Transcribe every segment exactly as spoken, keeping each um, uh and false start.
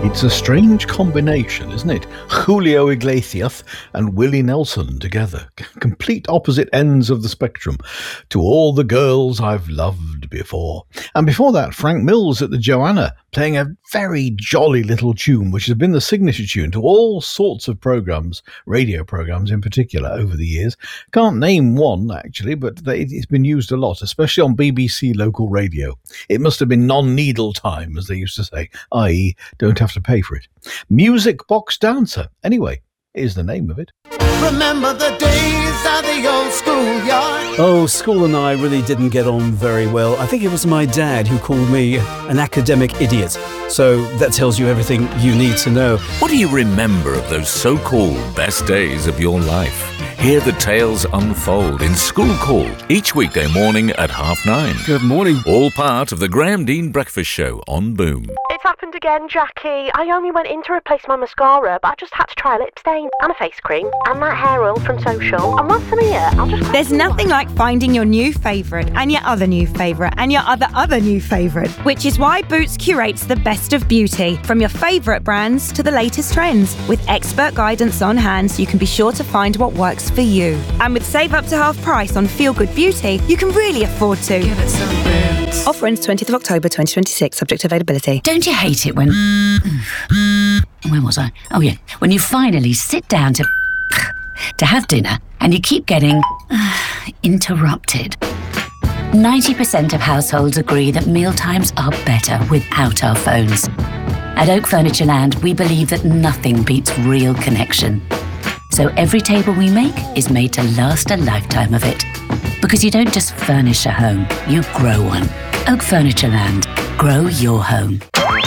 It's a strange combination, isn't it? Julio Iglesias and Willie Nelson together. Complete opposite ends of the spectrum. To all the girls I've loved before. And before that, Frank Mills at the Joanna, playing a very jolly little tune, which has been the signature tune to all sorts of programmes, radio programmes in particular, over the years. Can't name one, actually, but they, it's been used a lot, especially on B B C local radio. It must have been non-needle time, as they used to say, that is, don't have to pay for it. Music Box Dancer. Anyway, here's the name of it. Remember the days of the old schoolyard. Oh, school and I really didn't get on very well. I think it was my dad who called me an academic idiot. So that tells you everything you need to know. What do you remember of those so-called best days of your life? Hear the tales unfold in School Call each weekday morning at half nine. Good morning. All part of the Graham Dean Breakfast Show on Boom. It's happened again, Jackie. I only went in to replace my mascara, but I just had to try a lip stain and a face cream and that hair oil from Social. And once I'm here, I'll just... There's nothing like finding your new favourite and your other new favourite and your other other new favourite, which is why Boots curates the best of beauty, from your favourite brands to the latest trends. With expert guidance on hand, so you can be sure to find what works for you. And with Save Up to Half Price on Feel Good Beauty, you can really afford to. Give it some Boots. Offer ends twentieth of October twenty twenty-six, subject to availability. Don't you hate it when... Where was I? Oh, yeah. When you finally sit down to... to have dinner and you keep getting... interrupted. ninety percent of households agree that mealtimes are better without our phones. At Oak Furniture Land, we believe that nothing beats real connection. So every table we make is made to last a lifetime of it. Because you don't just furnish a home, you grow one. Oak Furniture Land. Grow your home.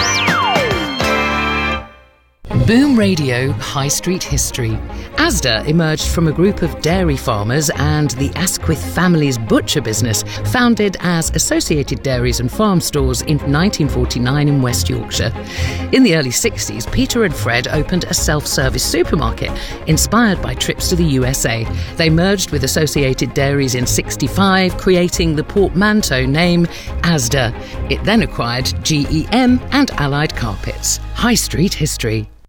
Boom Radio High Street History. Asda emerged from a group of dairy farmers and the Asquith family's butcher business, founded as Associated Dairies and Farm Stores in nineteen forty-nine in West Yorkshire. In the early sixties, Peter and Fred opened a self-service supermarket inspired by trips to the U S A. They merged with Associated Dairies in sixty-five, creating the portmanteau name Asda. It then acquired G E M and Allied Carpets. High Street History.